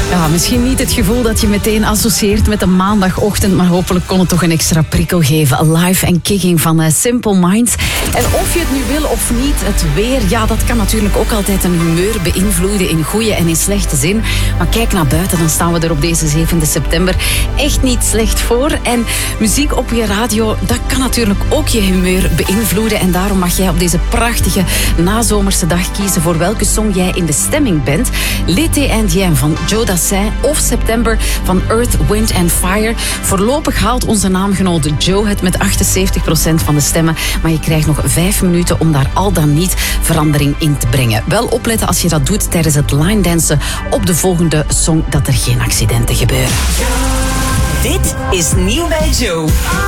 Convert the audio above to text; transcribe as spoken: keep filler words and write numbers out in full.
Ja, misschien niet het gevoel dat je meteen associeert met een maandagochtend, maar hopelijk kon het toch een extra prikkel geven. Live en kicking van uh, Simple Minds. En of je het nu wil of niet, het weer, ja, dat kan natuurlijk ook altijd een humeur beïnvloeden in goede en in slechte zin. Maar kijk naar buiten, dan staan we er op deze zevende september echt niet slecht voor. En muziek op je radio, dat kan natuurlijk ook je humeur beïnvloeden. En daarom mag jij op deze prachtige nazomerse dag kiezen voor welke song jij in de stemming bent. L'été indien van Joe Dassin of September van Earth, Wind and Fire. Voorlopig haalt onze naamgenoot Joe het met achtenzeventig procent van de stemmen. Maar je krijgt nog vijf minuten om daar al dan niet verandering in te brengen. Wel opletten als je dat doet tijdens het line dansen op de volgende song, dat er geen accidenten gebeuren. Dit is Nieuw bij Joe.